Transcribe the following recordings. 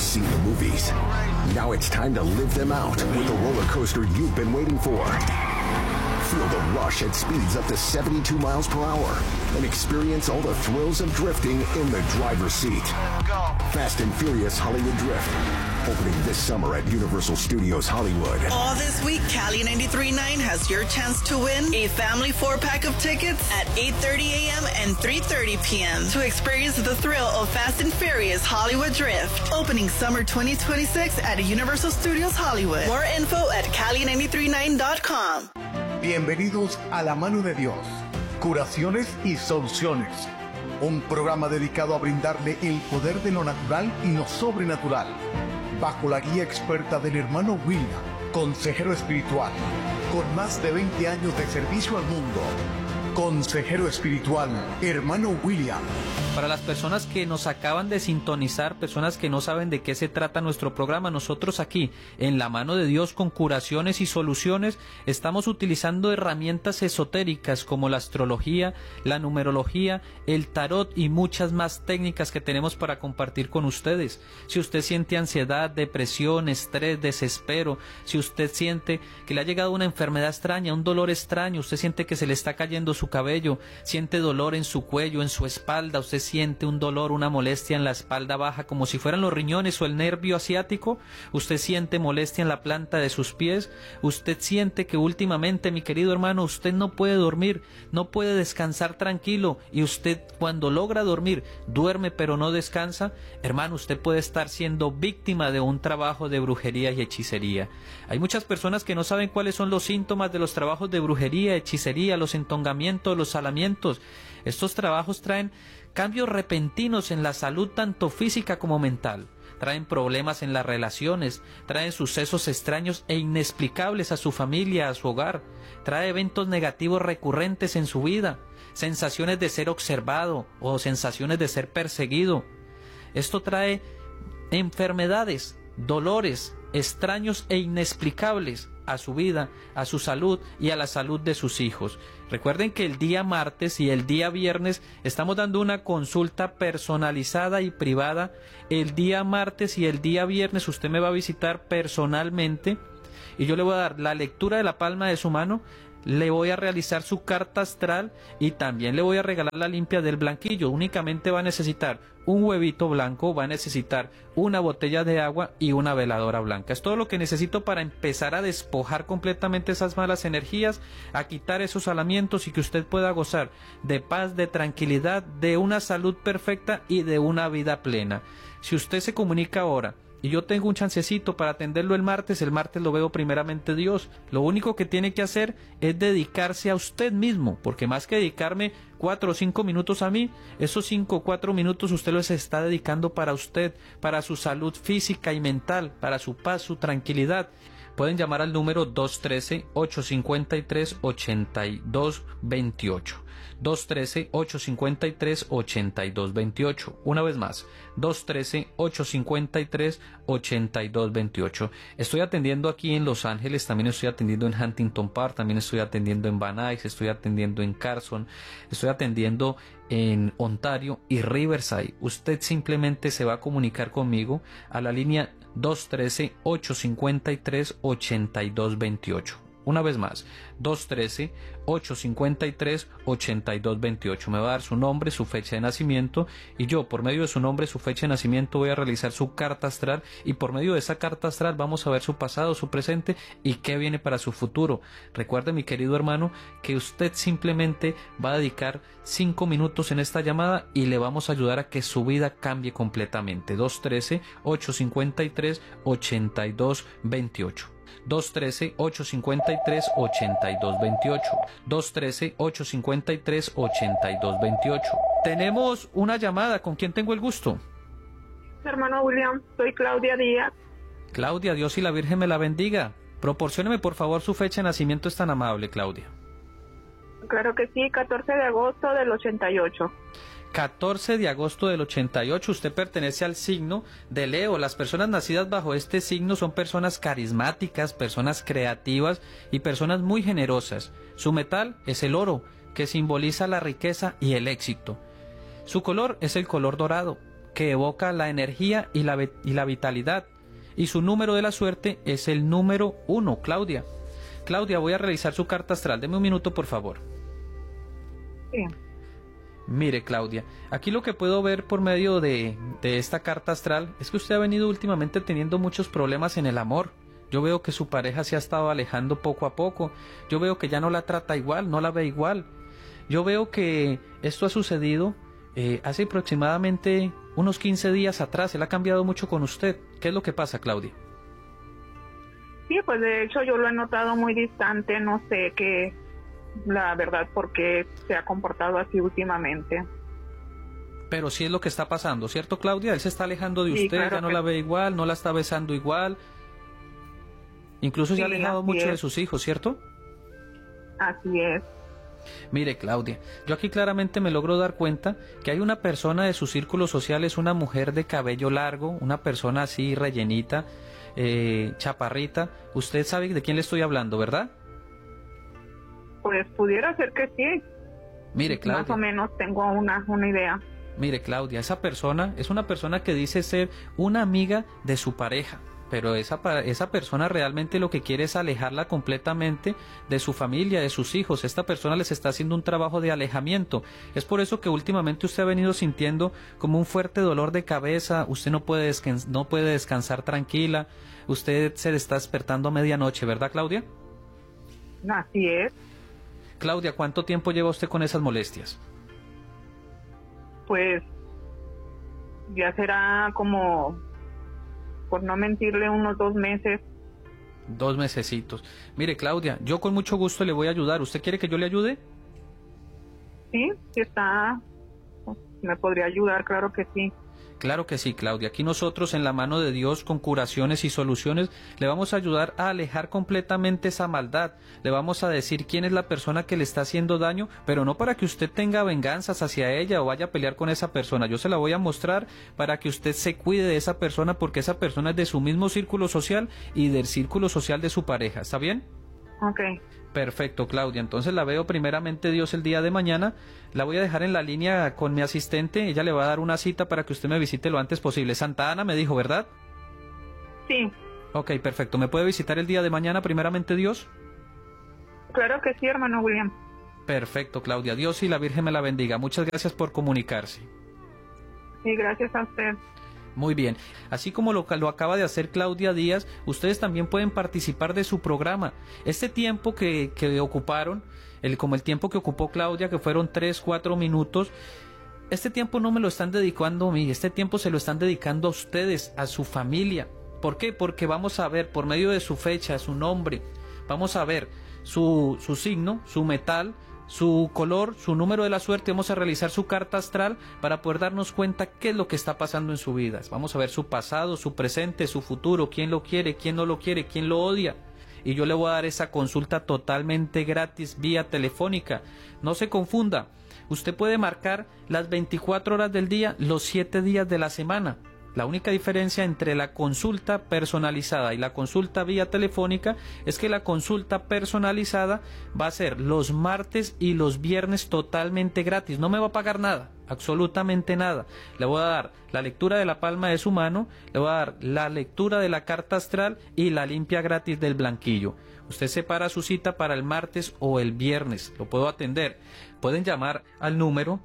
seen the movies. Now it's time to live them out with the roller coaster you've been waiting for. Feel the rush at speeds up to 72 miles per hour and experience all the thrills of drifting in the driver's seat. Fast and Furious Hollywood Drift, opening this summer at Universal Studios Hollywood. All this week, Cali 93.9 has your chance to win a family 4-pack of tickets at 8:30 a.m. and 3:30 p.m. to experience the thrill of Fast and Furious Hollywood Drift, opening summer 2026 at Universal Studios Hollywood. More info at cali939.com. Bienvenidos a La Mano de Dios, Curaciones y Soluciones, un programa dedicado a brindarle el poder de lo natural y lo sobrenatural, bajo la guía experta del hermano William, consejero espiritual, con más de 20 años de servicio al mundo. Consejero espiritual, hermano William. Para las personas que nos acaban de sintonizar, personas que no saben de qué se trata nuestro programa, nosotros aquí, en La Mano de Dios con Curaciones y Soluciones, estamos utilizando herramientas esotéricas como la astrología, la numerología, el tarot y muchas más técnicas que tenemos para compartir con ustedes. Si usted siente ansiedad, depresión, estrés, desespero, si usted siente que le ha llegado una enfermedad extraña, un dolor extraño, usted siente que se le está cayendo su cabello, siente dolor en su cuello, en su espalda, usted siente un dolor, una molestia en la espalda baja como si fueran los riñones o el nervio asiático, usted siente molestia en la planta de sus pies, usted siente que últimamente, mi querido hermano, usted no puede dormir, no puede descansar tranquilo y usted cuando logra dormir, duerme pero no descansa, hermano, usted puede estar siendo víctima de un trabajo de brujería y hechicería. Hay muchas personas que no saben cuáles son los síntomas de los trabajos de brujería, hechicería, los entongamientos, los salamientos. Estos trabajos traen cambios repentinos en la salud tanto física como mental. Traen problemas en las relaciones, traen sucesos extraños e inexplicables a su familia, a su hogar. Trae eventos negativos recurrentes en su vida, sensaciones de ser observado o sensaciones de ser perseguido. Esto trae enfermedades, dolores extraños e inexplicables a su vida, a su salud y a la salud de sus hijos. Recuerden que el día martes y el día viernes estamos dando una consulta personalizada y privada. El día martes y el día viernes usted me va a visitar personalmente y yo le voy a dar la lectura de la palma de su mano, le voy a realizar su carta astral y también le voy a regalar la limpia del blanquillo. Únicamente va a necesitar un huevito blanco, va a necesitar una botella de agua y una veladora blanca. Es todo lo que necesito para empezar a despojar completamente esas malas energías, a quitar esos salamientos y que usted pueda gozar de paz, de tranquilidad, de una salud perfecta y de una vida plena. Si usted se comunica ahora y yo tengo un chancecito para atenderlo el martes lo veo primeramente Dios. Lo único que tiene que hacer es dedicarse a usted mismo, porque más que dedicarme 4 o 5 minutos a mí, esos 5 o 4 minutos usted los está dedicando para usted, para su salud física y mental, para su paz, su tranquilidad. Pueden llamar al número 213-853-8228. 213-853-8228. Una vez más, 213-853-8228. Estoy atendiendo aquí en Los Ángeles, también estoy atendiendo en Huntington Park, también estoy atendiendo en Van Nuys, estoy atendiendo en Carson, estoy atendiendo en Ontario y Riverside. Usted simplemente se va a comunicar conmigo a la línea 213-853-8228. Una vez más, 213-853-8228. Me va a dar su nombre, su fecha de nacimiento y yo, por medio de su nombre, su fecha de nacimiento, voy a realizar su carta astral y por medio de esa carta astral vamos a ver su pasado, su presente y qué viene para su futuro. Recuerde, mi querido hermano, que usted simplemente va a dedicar 5 minutos en esta llamada y le vamos a ayudar a que su vida cambie completamente. 213-853-8228. 213-853-8228. 213-853-8228. Tenemos una llamada. ¿Con quién tengo el gusto? Hermano William, soy Claudia Díaz. Claudia, Dios y la Virgen me la bendiga. Proporcióneme por favor su fecha de nacimiento, es tan amable, Claudia. Claro que sí, 14 de agosto del 88. 14 de agosto del 88, usted pertenece al signo de Leo. Las personas nacidas bajo este signo son personas carismáticas, personas creativas y personas muy generosas. Su metal es el oro, que simboliza la riqueza y el éxito. Su color es el color dorado. que evoca la energía y la vitalidad. Y su número de la suerte es el número 1, Claudia. Claudia, voy a realizar su carta astral. Deme un minuto, por favor. Sí. Mire, Claudia, aquí lo que puedo ver por medio de esta carta astral es que usted ha venido últimamente teniendo muchos problemas en el amor. Yo veo que su pareja se ha estado alejando poco a poco. Yo veo que ya no la trata igual, no la ve igual. Yo veo que esto ha sucedido hace aproximadamente unos 15 días atrás. Él ha cambiado mucho con usted. ¿Qué es lo que pasa, Claudia? Sí, pues de hecho yo lo he notado muy distante, no sé qué, la verdad, por qué se ha comportado así últimamente. Pero sí es lo que está pasando, ¿cierto, Claudia? Él se está alejando de Sí, usted, claro ya no que la ve igual, no la está besando igual. Incluso se ha Sí, alejado así mucho de es. sus hijos, ¿cierto? Así es. Mire, Claudia, yo aquí claramente me logro dar cuenta que hay una persona de su círculo social, es una mujer de cabello largo, una persona así rellenita, chaparrita. Usted sabe de quién le estoy hablando, ¿verdad? Pues pudiera ser que sí. Mire, Claudia. Más o menos tengo una idea. Mire, Claudia, esa persona es una persona que dice ser una amiga de su pareja, pero esa persona realmente lo que quiere es alejarla completamente de su familia, de sus hijos. Esta persona les está haciendo un trabajo de alejamiento. Es por eso que últimamente usted ha venido sintiendo como un fuerte dolor de cabeza. Usted no puede descansar tranquila. Usted se le está despertando a medianoche, ¿verdad, Claudia? Así es. Claudia, ¿cuánto tiempo lleva usted con esas molestias? Pues ya será como, por no mentirle, unos 2 meses. 2 mesecitos. Mire, Claudia, yo con mucho gusto le voy a ayudar. ¿Usted quiere que yo le ayude? Sí, sí está. Me podría ayudar, claro que sí. Claro que sí, Claudia. Aquí nosotros en la mano de Dios con curaciones y soluciones le vamos a ayudar a alejar completamente esa maldad. Le vamos a decir quién es la persona que le está haciendo daño, pero no para que usted tenga venganzas hacia ella o vaya a pelear con esa persona. Yo se la voy a mostrar para que usted se cuide de esa persona, porque esa persona es de su mismo círculo social y del círculo social de su pareja. ¿Está bien? Ok. Perfecto, Claudia. Entonces la veo primeramente Dios el día de mañana. La voy a dejar en la línea con mi asistente. Ella le va a dar una cita para que usted me visite lo antes posible. Santa Ana me dijo, ¿verdad? Sí, Ok, perfecto. ¿Me puede visitar el día de mañana primeramente Dios? claro que sí, hermano William. Perfecto, Claudia. Dios y la Virgen me la bendiga. Muchas gracias por comunicarse. Sí, gracias a usted. Muy bien. Así como lo acaba de hacer Claudia Díaz, ustedes también pueden participar de su programa. Este tiempo que ocuparon, como el tiempo que ocupó Claudia, que fueron 3-4 minutos, este tiempo no me lo están dedicando a mí, este tiempo se lo están dedicando a ustedes, a su familia. ¿Por qué? Porque vamos a ver por medio de su fecha, su nombre, vamos a ver su signo, su metal, su color, su número de la suerte. Vamos a realizar su carta astral para poder darnos cuenta qué es lo que está pasando en su vida. Vamos a ver su pasado, su presente, su futuro, quién lo quiere, quién no lo quiere, quién lo odia. Y yo le voy a dar esa consulta totalmente gratis vía telefónica. No se confunda, usted puede marcar las 24 horas del día, los 7 días de la semana. La única diferencia entre la consulta personalizada y la consulta vía telefónica es que la consulta personalizada va a ser los martes y los viernes totalmente gratis. No me va a pagar nada, absolutamente nada. Le voy a dar la lectura de la palma de su mano, le voy a dar la lectura de la carta astral y la limpia gratis del blanquillo. Usted separa su cita para el martes o el viernes. Lo puedo atender. Pueden llamar al número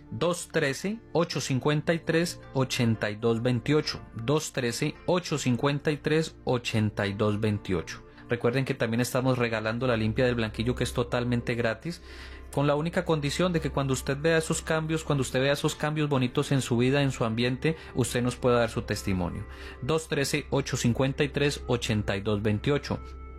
213-853-8228, 213-853-8228. Recuerden que también estamos regalando la limpia del blanquillo, que es totalmente gratis, con la única condición de que cuando usted vea esos cambios, bonitos en su vida, en su ambiente, usted nos pueda dar su testimonio. 213-853-8228.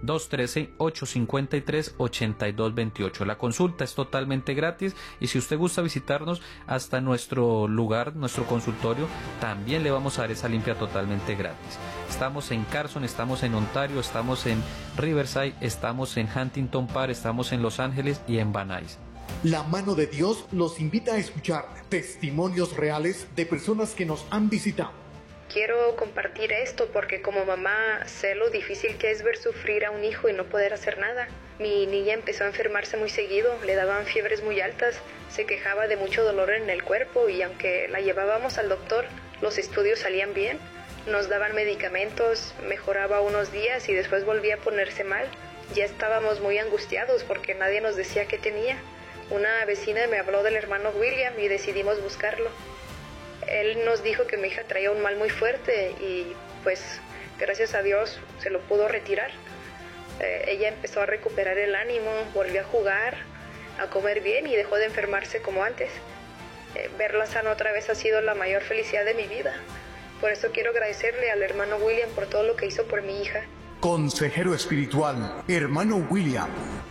213-853-8228. La consulta es totalmente gratis y si usted gusta visitarnos hasta nuestro lugar, nuestro consultorio, también le vamos a dar esa limpia totalmente gratis. Estamos en Carson, estamos en Ontario, estamos en Riverside, estamos en Huntington Park, estamos en Los Ángeles y en Van Nuys. La mano de Dios los invita a escuchar testimonios reales de personas que nos han visitado. Quiero compartir esto porque como mamá sé lo difícil que es ver sufrir a un hijo y no poder hacer nada. Mi niña empezó a enfermarse muy seguido, le daban fiebres muy altas, se quejaba de mucho dolor en el cuerpo y aunque la llevábamos al doctor, Los estudios salían bien, nos daban medicamentos, mejoraba unos días y después volvía a ponerse mal. Ya estábamos muy angustiados porque nadie nos decía qué tenía. Una vecina me habló del hermano William y decidimos buscarlo. Él nos dijo que mi hija traía un mal muy fuerte y pues gracias a Dios se lo pudo retirar. Ella empezó a recuperar el ánimo, volvió a jugar, a comer bien y dejó de enfermarse como antes. Verla sana otra vez ha sido la mayor felicidad de mi vida. Por eso quiero agradecerle al hermano William por todo lo que hizo por mi hija. Consejero espiritual, hermano William.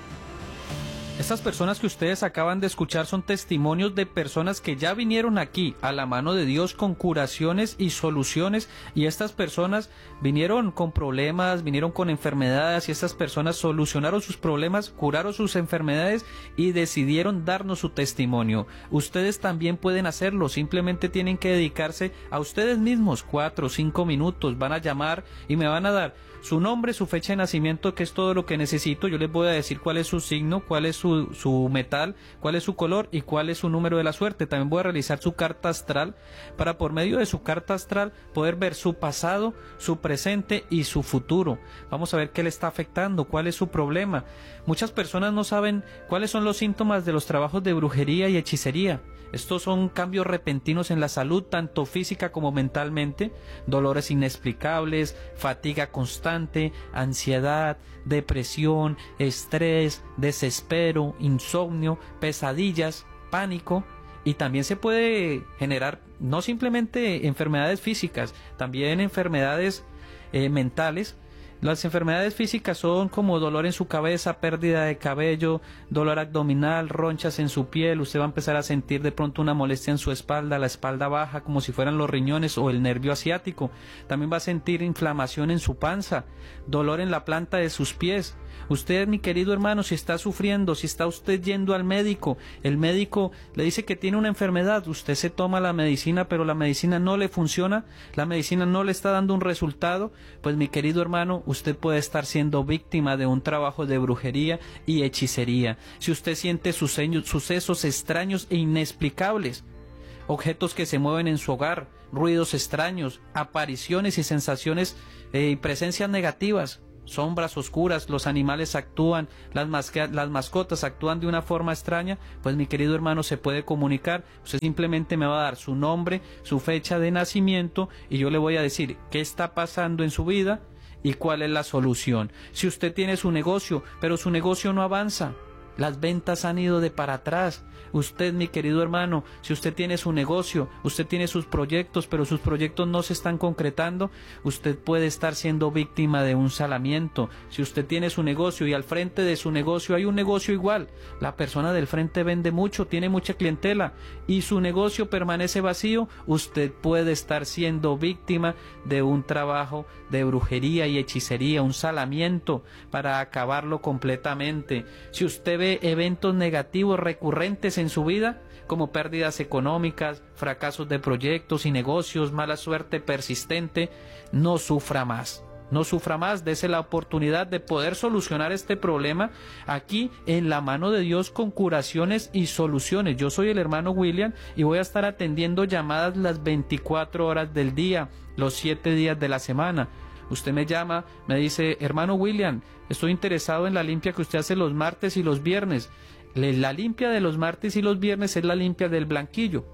Estas personas que ustedes acaban de escuchar son testimonios de personas que ya vinieron aquí a la mano de Dios con curaciones y soluciones, y estas personas vinieron con problemas, vinieron con enfermedades, y estas personas solucionaron sus problemas, curaron sus enfermedades y decidieron darnos su testimonio. Ustedes también pueden hacerlo, simplemente tienen que dedicarse a ustedes mismos 4 o 5 minutos, van a llamar y me van a dar su nombre, su fecha de nacimiento, que es todo lo que necesito. Yo les voy a decir cuál es su signo, cuál es su metal, cuál es su color y cuál es su número de la suerte. También voy a realizar su carta astral para, por medio de su carta astral, poder ver su pasado, su presente y su futuro. Vamos a ver qué le está afectando, cuál es su problema. Muchas personas no saben cuáles son los síntomas de los trabajos de brujería y hechicería. Estos son cambios repentinos en la salud, tanto física como mentalmente, dolores inexplicables, fatiga constante, ansiedad, depresión, estrés, desespero, insomnio, pesadillas, pánico. Y también se puede generar no simplemente enfermedades físicas, también enfermedades mentales. Las enfermedades físicas son como dolor en su cabeza, pérdida de cabello, dolor abdominal, ronchas en su piel. Usted va a empezar a sentir de pronto una molestia en su espalda, la espalda baja, como si fueran los riñones o el nervio asiático. También va a sentir inflamación en su panza, dolor en la planta de sus pies. Usted, mi querido hermano, si está sufriendo, si está usted yendo al médico, el médico le dice que tiene una enfermedad, usted se toma la medicina, pero la medicina no le funciona, la medicina no le está dando un resultado, pues mi querido hermano, usted puede estar siendo víctima de un trabajo de brujería y hechicería. Si usted siente sucesos extraños e inexplicables, objetos que se mueven en su hogar, ruidos extraños, apariciones y sensaciones y presencias negativas, sombras oscuras, los animales actúan, las mascotas actúan de una forma extraña, pues mi querido hermano se puede comunicar. Usted simplemente me va a dar su nombre, su fecha de nacimiento y yo le voy a decir qué está pasando en su vida y cuál es la solución. Si usted tiene su negocio, pero su negocio no avanza, las ventas han ido de para atrás. Usted, mi querido hermano, si usted tiene su negocio, usted tiene sus proyectos, pero sus proyectos no se están concretando, usted puede estar siendo víctima de un salamiento. Si usted tiene su negocio y al frente de su negocio hay un negocio igual, la persona del frente vende mucho, tiene mucha clientela y su negocio permanece vacío, usted puede estar siendo víctima de un trabajo de brujería y hechicería, un salamiento para acabarlo completamente. Si usted ve eventos negativos recurrentes en su vida, como pérdidas económicas, fracasos de proyectos y negocios, mala suerte persistente, no sufra más. No sufra más, dése la oportunidad de poder solucionar este problema aquí en la mano de Dios con curaciones y soluciones. Yo soy el hermano William y voy a estar atendiendo llamadas las 24 horas del día, los 7 días de la semana. Usted me llama, me dice, hermano William, estoy interesado en la limpia que usted hace los martes y los viernes. La limpia de los martes y los viernes es la limpia del blanquillo.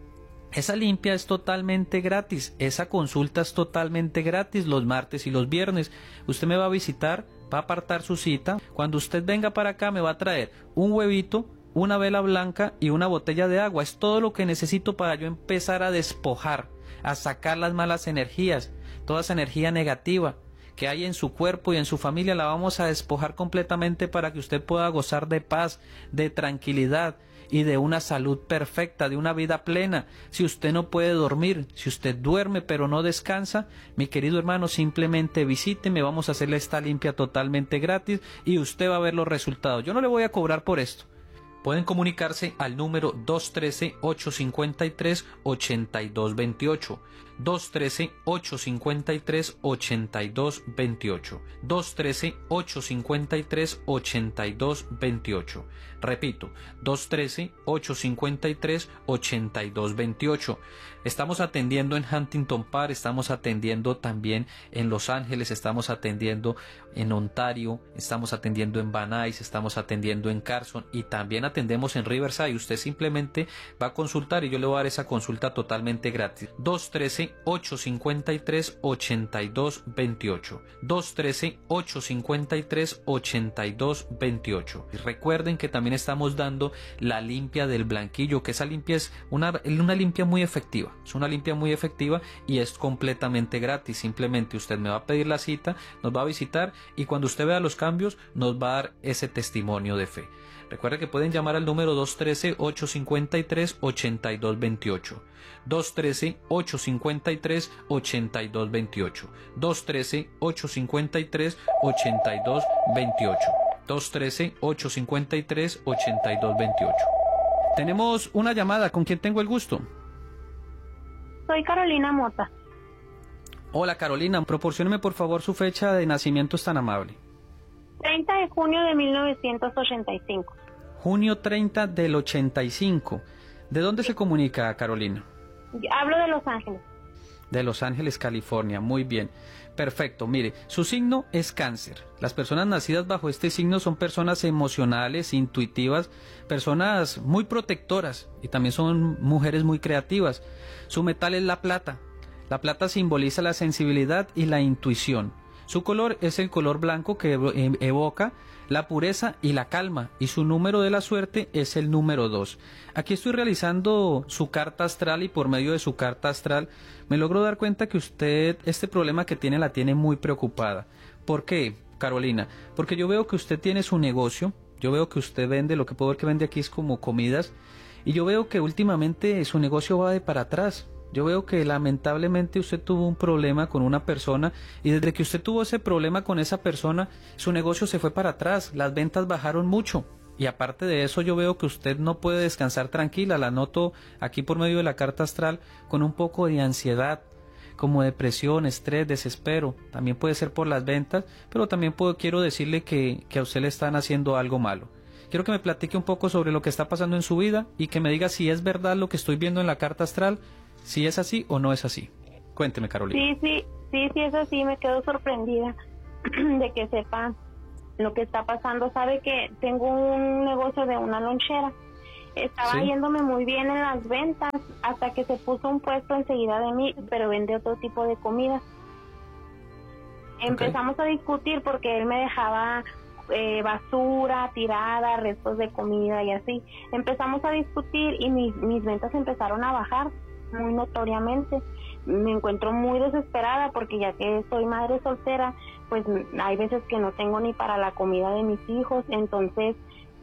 Esa limpia es totalmente gratis, esa consulta es totalmente gratis los martes y los viernes. Usted me va a visitar, va a apartar su cita. Cuando usted venga para acá me va a traer un huevito, una vela blanca y una botella de agua. Es todo lo que necesito para yo empezar a despojar, a sacar las malas energías, toda esa energía negativa que hay en su cuerpo y en su familia, la vamos a despojar completamente para que usted pueda gozar de paz, de tranquilidad y de una salud perfecta, de una vida plena. Si usted no puede dormir, si usted duerme pero no descansa, mi querido hermano, simplemente visíteme, vamos a hacerle esta limpia totalmente gratis y usted va a ver los resultados. Yo no le voy a cobrar por esto. Pueden comunicarse al número 213-853-8228. 213-853-8228. 213-853-8228. Repito, 213-853-8228. Estamos atendiendo en Huntington Park, estamos atendiendo también en Los Ángeles, estamos atendiendo en Ontario, estamos atendiendo en Van Nuys, estamos atendiendo en Carson y también atendemos en Riverside. Usted simplemente va a consultar y yo le voy a dar esa consulta totalmente gratis. 213-853-8228. 213-853-8228. Y recuerden que también estamos dando la limpia del blanquillo, que esa limpia es una limpia muy efectiva. Es una limpia muy efectiva y es completamente gratis. Simplemente usted me va a pedir la cita, nos va a visitar y cuando usted vea los cambios nos va a dar ese testimonio de fe. Recuerde que pueden llamar al número 213-853-8228. 213-853-8228. 213-853-8228. 213-853-8228. Tenemos una llamada. ¿Con quién tengo el gusto? Soy Carolina Mota. Hola Carolina, proporcióneme por favor su fecha de nacimiento, es tan amable. 30 de junio de 1985. Junio 30 del 85. ¿De dónde se comunica, Carolina? Hablo de Los Ángeles. De Los Ángeles, California. Muy bien. Perfecto. Mire, su signo es Cáncer. Las personas nacidas bajo este signo son personas emocionales, intuitivas, personas muy protectoras y también son mujeres muy creativas. Su metal es la plata. La plata simboliza la sensibilidad y la intuición. Su color es el color blanco que evoca la pureza y la calma, y su número de la suerte es el número 2. Aquí estoy realizando su carta astral y por medio de su carta astral me logro dar cuenta que usted, este problema que tiene, la tiene muy preocupada. ¿Por qué, Carolina? Porque yo veo que usted tiene su negocio, yo veo que usted vende, lo que puedo ver que vende aquí es como comidas, y yo veo que últimamente su negocio va de para atrás. Yo veo que lamentablemente usted tuvo un problema con una persona y desde que usted tuvo ese problema con esa persona, su negocio se fue para atrás, las ventas bajaron mucho. Y aparte de eso yo veo que usted no puede descansar tranquila, la noto aquí por medio de la carta astral con un poco de ansiedad, como depresión, estrés, desespero. También puede ser por las ventas, pero también quiero decirle que a usted le están haciendo algo malo. Quiero que me platique un poco sobre lo que está pasando en su vida y que me diga si es verdad lo que estoy viendo en la carta astral, si es así o no es así. Cuénteme, Carolina. Sí, es así. Me quedo sorprendida de que sepa lo que está pasando. Sabe que tengo un negocio de una lonchera. Estaba yéndome muy bien en las ventas hasta que se puso un puesto enseguida de mí, pero vende otro tipo de comida. Empezamos a discutir porque él me dejaba basura tirada, restos de comida y así. Empezamos a discutir y mis ventas empezaron a bajar muy notoriamente. Me encuentro muy desesperada porque ya que soy madre soltera, pues hay veces que no tengo ni para la comida de mis hijos. Entonces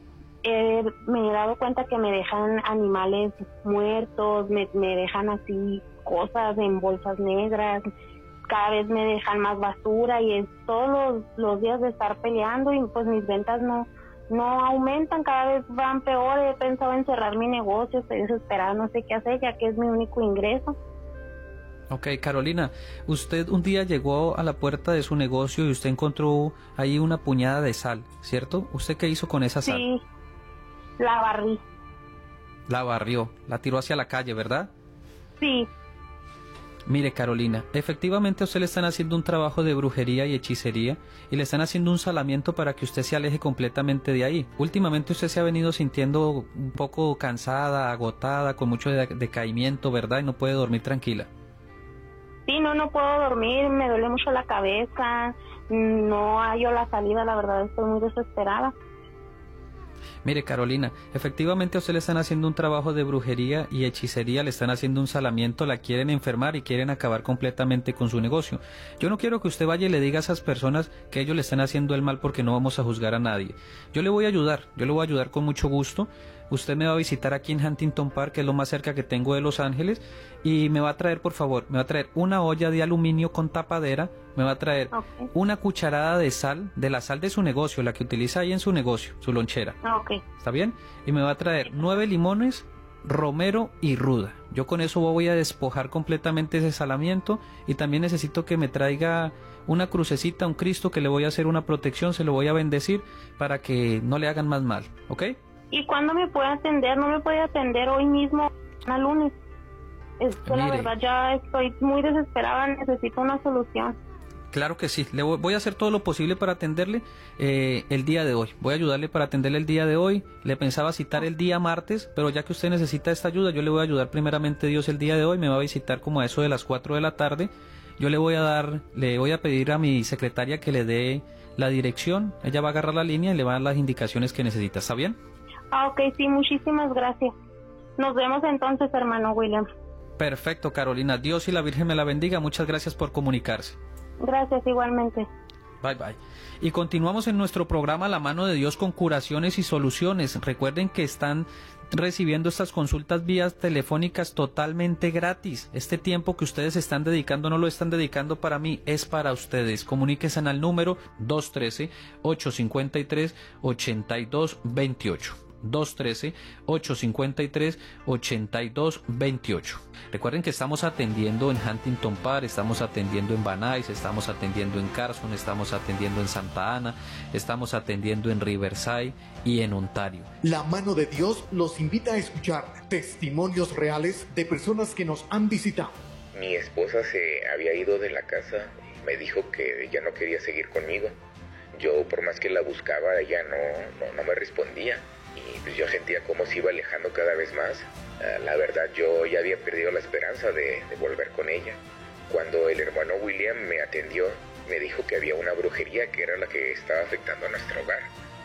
me he dado cuenta que me dejan animales muertos, me dejan así cosas en bolsas negras, cada vez me dejan más basura y es todos los días de estar peleando y pues mis ventas no aumentan, cada vez van peor. He pensado en cerrar mi negocio, estoy desesperada, no sé qué hacer ya que es mi único ingreso. Ok, Carolina, usted un día llegó a la puerta de su negocio y usted encontró ahí una puñada de sal, ¿cierto? ¿Usted qué hizo con esa sal? Sí, la barrí. La barrió, la tiró hacia la calle, ¿verdad? Sí. Mire, Carolina, efectivamente a usted le están haciendo un trabajo de brujería y hechicería y le están haciendo un salamiento para que usted se aleje completamente de ahí. Últimamente usted se ha venido sintiendo un poco cansada, agotada, con mucho decaimiento, ¿verdad? Y no puede dormir tranquila. Sí, no puedo dormir, me duele mucho la cabeza, no hallo la salida, la verdad estoy muy desesperada. Mire, Carolina, efectivamente a usted le están haciendo un trabajo de brujería y hechicería, le están haciendo un salamiento, la quieren enfermar y quieren acabar completamente con su negocio. Yo no quiero que usted vaya y le diga a esas personas que ellos le están haciendo el mal porque no vamos a juzgar a nadie. Yo le voy a ayudar con mucho gusto. Usted me va a visitar aquí en Huntington Park, que es lo más cerca que tengo de Los Ángeles, y me va a traer, por favor, una olla de aluminio con tapadera, me va a traer una cucharada de sal, de la sal de su negocio, la que utiliza ahí en su negocio, su lonchera. ¿Está bien? Y me va a traer 9 limones, romero y ruda. Yo con eso voy a despojar completamente ese salamiento y también necesito que me traiga una crucecita, un Cristo que le voy a hacer una protección, se lo voy a bendecir para que no le hagan más mal, ¿ok? ¿Y cuándo me puede atender? No me puede atender hoy mismo, el lunes. Es que la verdad ya estoy muy desesperada, necesito una solución. Claro que sí, voy a hacer todo lo posible para atenderle el día de hoy. Voy a ayudarle para atenderle el día de hoy. Le pensaba citar el día martes, pero ya que usted necesita esta ayuda, yo le voy a ayudar primeramente Dios el día de hoy. Me va a visitar como a eso de las 4 de la tarde. Yo le voy a pedir a mi secretaria que le dé la dirección. Ella va a agarrar la línea y le va a dar las indicaciones que necesita. ¿Está bien? Ok, sí, muchísimas gracias. Nos vemos entonces, hermano William. Perfecto, Carolina. Dios y la Virgen me la bendiga. Muchas gracias por comunicarse. Gracias, igualmente. Bye, bye. Y continuamos en nuestro programa La Mano de Dios con curaciones y soluciones. Recuerden que están recibiendo estas consultas vías telefónicas totalmente gratis. Este tiempo que ustedes están dedicando no lo están dedicando para mí, es para ustedes. Comuníquense al número 213-853-8228. 213-853-8228. Recuerden que estamos atendiendo en Huntington Park, estamos atendiendo en Van Nuys, estamos atendiendo en Carson, estamos atendiendo en Santa Ana, estamos atendiendo en Riverside y en Ontario. La Mano de Dios los invita a escuchar testimonios reales de personas que nos han visitado. Mi esposa se había ido de la casa y me dijo que ya no quería seguir conmigo. Yo, por más que la buscaba, ella no me respondía. Y pues yo sentía como se iba alejando cada vez más. La verdad, yo ya había perdido la esperanza de volver con ella. Cuando el hermano William me atendió, me dijo que había una brujería que era la que estaba afectando a nuestro hogar.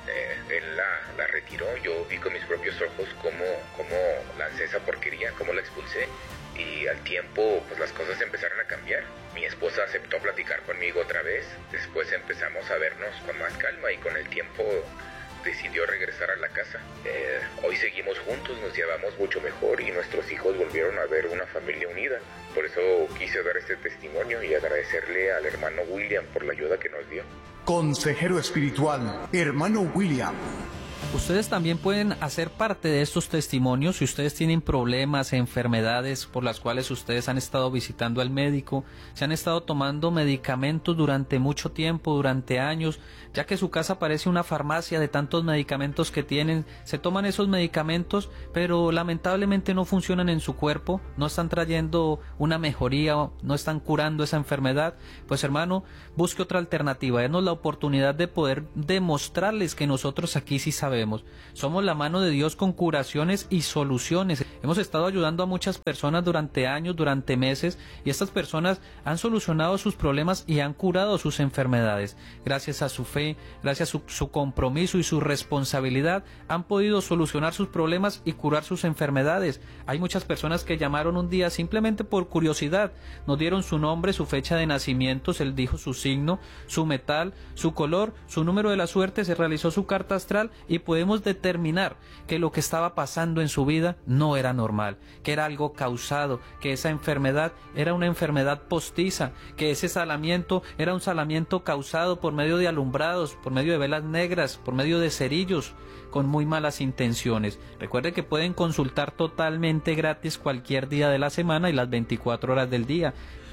Él la retiró. Yo vi con mis propios ojos cómo lancé esa porquería, cómo la expulsé. Y al tiempo, pues las cosas empezaron a cambiar. Mi esposa aceptó platicar conmigo otra vez. Después empezamos a vernos con más calma y con el tiempo decidió regresar a la casa. Hoy seguimos juntos, nos llevamos mucho mejor y nuestros hijos volvieron a ver una familia unida. Por eso quise dar este testimonio y agradecerle al hermano William por la ayuda que nos dio. Consejero espiritual, hermano William. Ustedes también pueden hacer parte de estos testimonios si ustedes tienen problemas, enfermedades por las cuales ustedes han estado visitando al médico, se han estado tomando medicamentos durante mucho tiempo, durante años, ya que su casa parece una farmacia de tantos medicamentos que tienen, se toman esos medicamentos, pero lamentablemente no funcionan en su cuerpo, no están trayendo una mejoría, no están curando esa enfermedad. Pues hermano, busque otra alternativa, denos la oportunidad de poder demostrarles que nosotros aquí sí sabemos. Somos la mano de Dios con curaciones y soluciones. Hemos estado ayudando a muchas personas durante años, durante meses, y estas personas han solucionado sus problemas y han curado sus enfermedades. Gracias a su fe, gracias a su compromiso y su responsabilidad, han podido solucionar sus problemas y curar sus enfermedades. Hay muchas personas que llamaron un día simplemente por curiosidad, nos dieron su nombre, su fecha de nacimiento, se les dijo su signo, su metal, su color, su número de la suerte, se realizó su carta astral y podemos determinar que lo que estaba pasando en su vida no era normal, que era algo causado, que esa enfermedad era una enfermedad postiza, que ese salamiento era un salamiento causado por medio de alumbrados, por medio de velas negras, por medio de cerillos, con muy malas intenciones. Recuerde que pueden consultar totalmente gratis cualquier día de la semana y las 24 horas del día.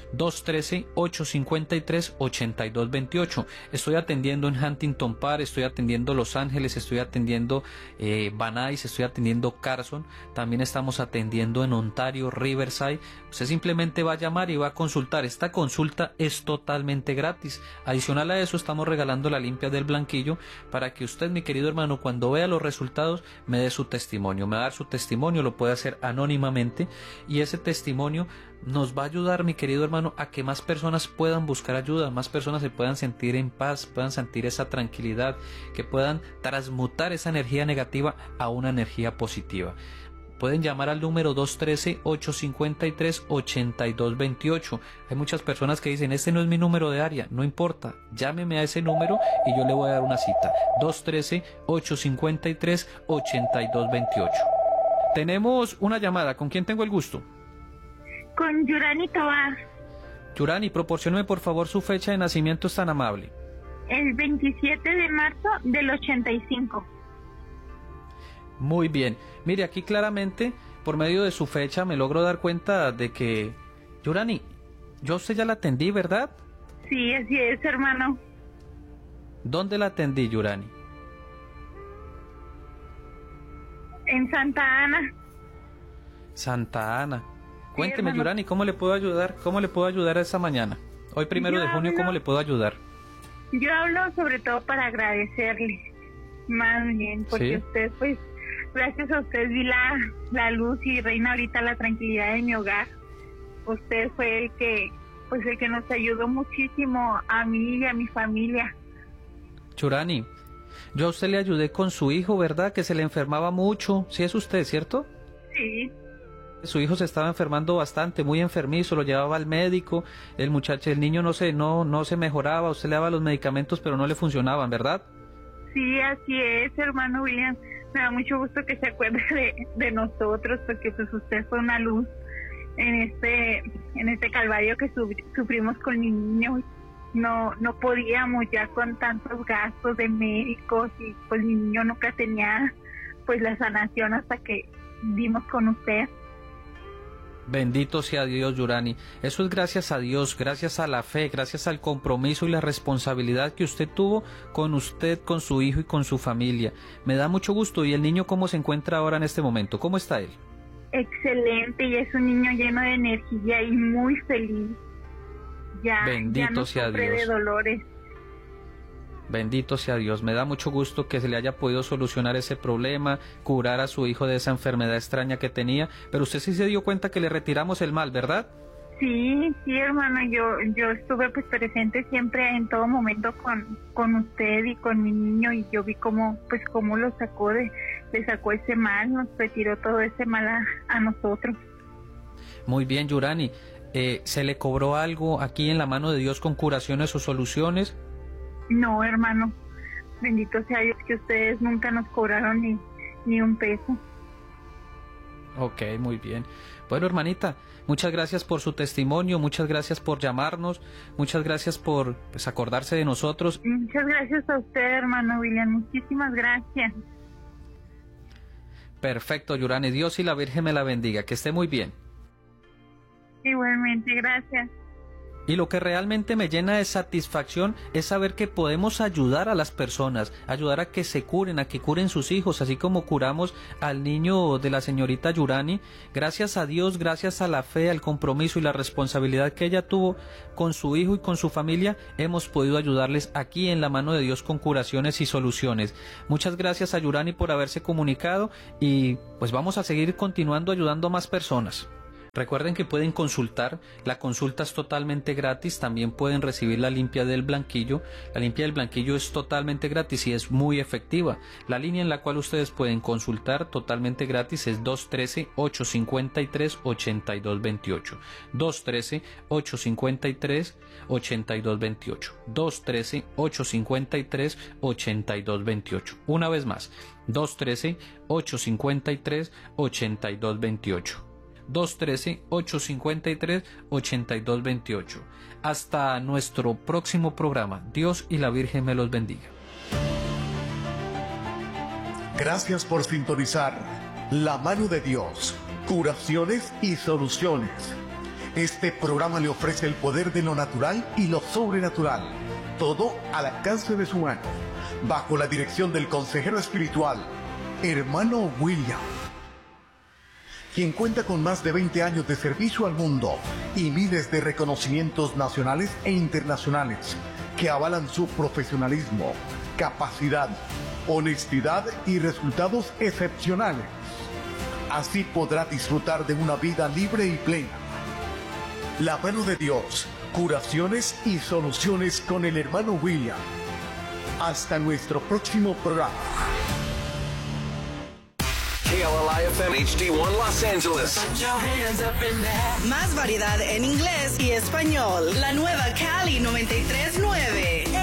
213-853-8228. Estoy atendiendo en Huntington Park, estoy atendiendo Los Ángeles, estoy atendiendo Van Nuys, estoy atendiendo Carson, también estamos atendiendo en Ontario, Riverside. Usted simplemente va a llamar y va a consultar. Esta consulta es totalmente gratis. Adicional a eso, estamos regalando la limpia del blanquillo para que usted, mi querido hermano, cuando vea los resultados, me dé su testimonio. Me va a dar su testimonio, lo puede hacer anónimamente y ese testimonio nos va a ayudar, mi querido hermano, a que más personas puedan buscar ayuda, más personas se puedan sentir en paz, puedan sentir esa tranquilidad, que puedan transmutar esa energía negativa a una energía positiva. Pueden llamar al número 213-853-8228. Hay muchas personas que dicen, este no es mi número de área. No importa, llámeme a ese número y yo le voy a dar una cita. 213-853-8228. Tenemos una llamada. ¿Con quién tengo el gusto? Con Yurani Tobar. Yurani, proporcióneme por favor su fecha de nacimiento, es tan amable. El 27 de marzo del 85. Muy bien. Mire, aquí claramente, por medio de su fecha, me logro dar cuenta de que... Yurani, yo a usted ya la atendí, ¿verdad? Sí, así es, hermano. ¿Dónde la atendí, Yurani? En Santa Ana. Santa Ana. Cuénteme, hermano. Yurani, ¿cómo le puedo ayudar? ¿Cómo le puedo ayudar esta mañana? Hoy 1 de junio, ¿cómo le puedo ayudar? Yo hablo sobre todo para agradecerle, más bien, porque Sí. usted, pues, gracias a usted vi la luz y reina ahorita la tranquilidad de mi hogar. Usted fue el que nos ayudó muchísimo a mí y a mi familia. Yurani, yo a usted le ayudé con su hijo, ¿verdad? Que se le enfermaba mucho. Sí es usted, ¿cierto? Sí, Su hijo se estaba enfermando bastante, muy enfermizo, lo llevaba al médico, el niño no se mejoraba, usted le daba los medicamentos pero no le funcionaban, ¿verdad? sí, así es, hermano William. Me da mucho gusto que se acuerde de nosotros, porque pues usted fue una luz en este calvario que sufrimos con mi niño. No podíamos ya con tantos gastos de médicos y pues mi niño nunca tenía pues la sanación hasta que dimos con usted. Bendito sea Dios, Yurani. Eso es gracias a Dios, gracias a la fe, gracias al compromiso y la responsabilidad que usted tuvo con su hijo y con su familia. Me da mucho gusto. ¿Y el niño cómo se encuentra ahora en este momento? ¿Cómo está él? Excelente, y es un niño lleno de energía y muy feliz. Ya Bendito no sea sufre Dios. de dolores. Bendito sea Dios. Me da mucho gusto que se le haya podido solucionar ese problema, curar a su hijo de esa enfermedad extraña que tenía. Pero usted sí se dio cuenta que le retiramos el mal, ¿verdad? Sí, hermano, yo estuve pues presente siempre en todo momento con usted y con mi niño, y yo vi cómo lo sacó le sacó ese mal, nos retiró todo ese mal a nosotros. Muy bien, Yurani. ¿Se le cobró algo aquí en la mano de Dios con curaciones o soluciones? No, hermano, bendito sea Dios que ustedes nunca nos cobraron ni un peso. Ok, muy bien. Bueno, hermanita, muchas gracias por su testimonio, muchas gracias por llamarnos, muchas gracias por acordarse de nosotros. Muchas gracias a usted, hermano William, muchísimas gracias. Perfecto, Yurani, Dios y la Virgen me la bendiga, que esté muy bien. Igualmente, gracias. Y lo que realmente me llena de satisfacción es saber que podemos ayudar a las personas, ayudar a que se curen, a que curen sus hijos, así como curamos al niño de la señorita Yurani. Gracias a Dios, gracias a la fe, al compromiso y la responsabilidad que ella tuvo con su hijo y con su familia, hemos podido ayudarles aquí en la mano de Dios con curaciones y soluciones. Muchas gracias a Yurani por haberse comunicado y pues vamos a seguir continuando ayudando a más personas. Recuerden que pueden consultar, la consulta es totalmente gratis, también pueden recibir la limpia del blanquillo. La limpia del blanquillo es totalmente gratis y es muy efectiva. La línea en la cual ustedes pueden consultar totalmente gratis es 213-853-8228. 213-853-8228. 213-853-8228. Una vez más, 213-853-8228. 213-853-8228. Hasta nuestro próximo programa. Dios y la Virgen me los bendiga. Gracias por sintonizar La Mano de Dios, curaciones y soluciones. Este programa le ofrece el poder de lo natural y lo sobrenatural, todo al alcance de su mano, bajo la dirección del consejero espiritual, hermano William, quien cuenta con más de 20 años de servicio al mundo y miles de reconocimientos nacionales e internacionales que avalan su profesionalismo, capacidad, honestidad y resultados excepcionales. Así podrá disfrutar de una vida libre y plena. La Mano de Dios, curaciones y soluciones con el hermano William. Hasta nuestro próximo programa. KLIFM HD1 Los Angeles. Más variedad en inglés y español. La nueva Cali 93.9.